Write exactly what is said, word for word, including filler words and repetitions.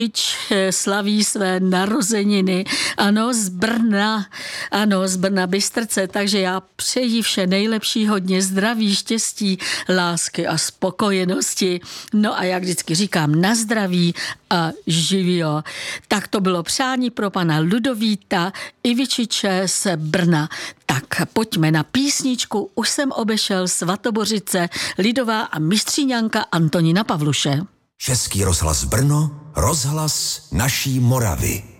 slaví své narozeniny, ano, z Brna, ano, z Brna Bystrce, takže já přeji vše nejlepší, hodně zdraví, štěstí, lásky a spokojenosti. No a jak vždycky říkám, na zdraví a živio. Tak to bylo přání pro pana Ludovíta Ivičiče z Brna. Tak pojďme na písničku, už jsem obešel Svatobořice, lidová a mistříňanka Antonína Pavluše. Český rozhlas Brno, rozhlas naší Moravy.